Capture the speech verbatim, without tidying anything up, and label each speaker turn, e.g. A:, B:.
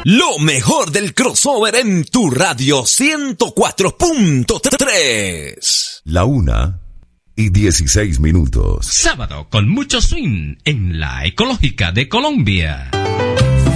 A: Lo mejor del crossover en tu radio ciento cuatro punto tres.
B: La una y dieciséis minutos.
C: Sábado con mucho swing en la Ecológica de Colombia.